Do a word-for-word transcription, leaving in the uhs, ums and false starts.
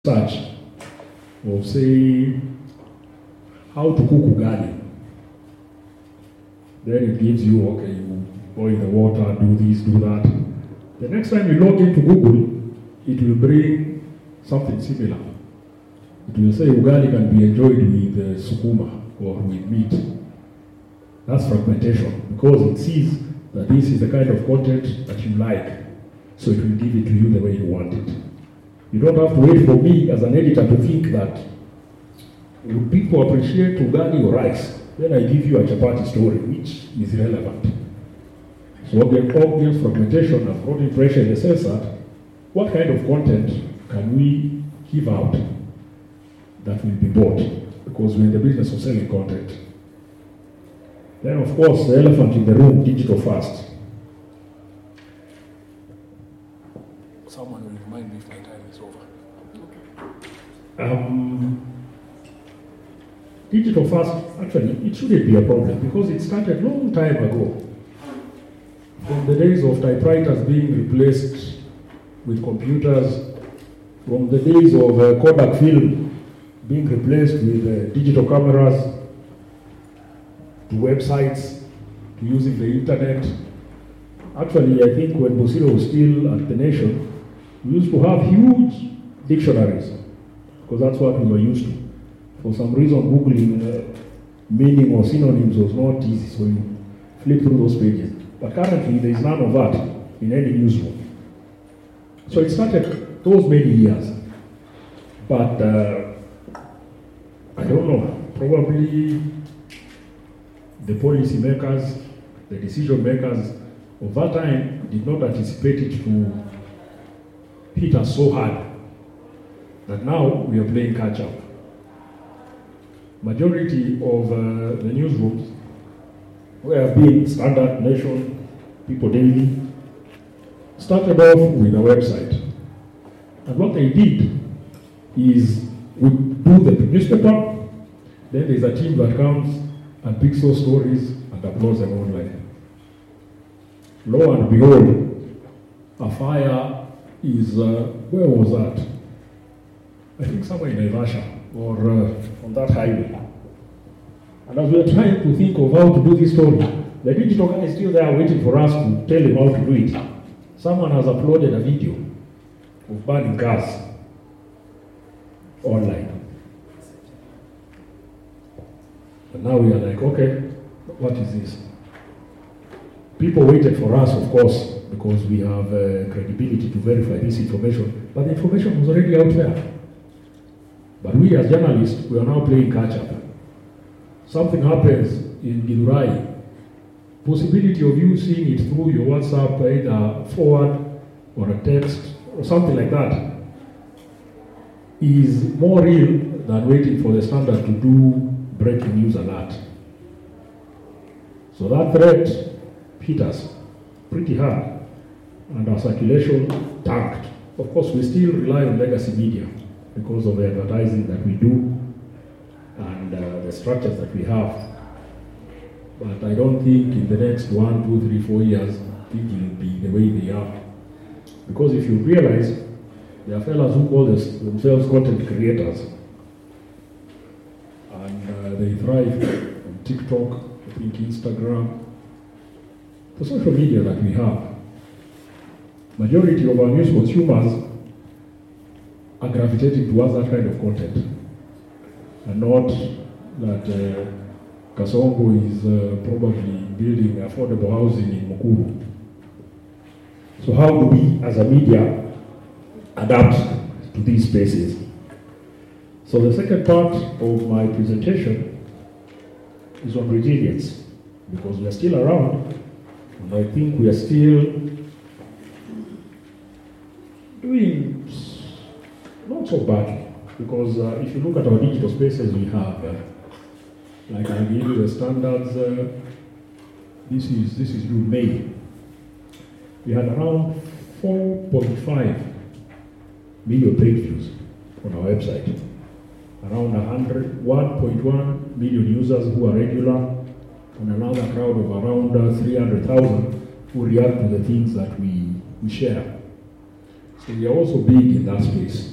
search of, say, how to cook ugali. Then it gives you, okay, you boil the water, do this, do that. The next time you log into Google, it will bring something similar. It will say ugali can be enjoyed with uh, sukuma or with meat. That's fragmentation, because it sees that this is the kind of content that you like, so it will give it to you the way you want it. You don't have to wait for me as an editor to think that would people appreciate ugali or rice? Then I give you a chapati story, which is irrelevant. So the obvious fragmentation has brought in pressure in the sense that what kind of content can we give out that will be bought? Because we're in the business of selling content. Then of course the elephant in the room, digital first. Someone will remind me if my time is over. Okay. Um, digital first, actually, it shouldn't be a problem because it started long time ago. From the days of typewriters being replaced with computers, from the days of uh, Kodak film being replaced with uh, digital cameras, to websites, to using the internet. Actually, I think when Bosiro was still at the Nation, we used to have huge dictionaries, because that's what we were used to. For some reason, Googling uh, meaning or synonyms was not easy, so you flip through those pages. But currently, there is none of that in any newsroom. So it started those many years. But uh, I don't know, probably the policy makers, the decision makers of that time did not anticipate it to hit us so hard that now we are playing catch up. Majority of uh, the newsrooms where have been Standard, Nation, People Daily, started off with a website. And what they did is we do the newspaper, then there's a team that comes and picks those stories and uploads them online. Lo and behold, a fire is, uh, where was that? I think somewhere in Naivasha, or uh, on that highway. And as we are trying to think of how to do this story, the digital guy is still there waiting for us to tell him how to do it. Someone has uploaded a video of burning cars online. And now we are like, okay, what is this? People waited for us, of course, because we have uh, credibility to verify this information, but the information was already out there. But we as journalists, we are now playing catch up. Something happens in Githurai, possibility of you seeing it through your WhatsApp, either forward or a text or something like that, is more real than waiting for the Standard to do breaking news alert. So that threat hit us pretty hard, and our circulation tanked. Of course, we still rely on legacy media because of the advertising that we do and uh, the structures that we have. But I don't think in the next one, two, three, four years, things will be the way they are. Because if you realize, there are fellas who call this, themselves content creators, and uh, they thrive on TikTok, I think Instagram, the social media that we have. Majority of our news consumers are gravitating towards that kind of content, and not that uh, Kasongo is uh, probably building affordable housing in Mukuru. So how do we, as a media, adapt to these spaces? So the second part of my presentation is on resilience, because we are still around, and I think we are still doing not so badly, because uh, if you look at our digital spaces we have, uh, like I gave you the standards, uh, this is this is June, May. We had around four point five million page views on our website. Around one point one million users who are regular, and another crowd of around uh, three hundred thousand who react to the things that we, we share. So we are also big in that space.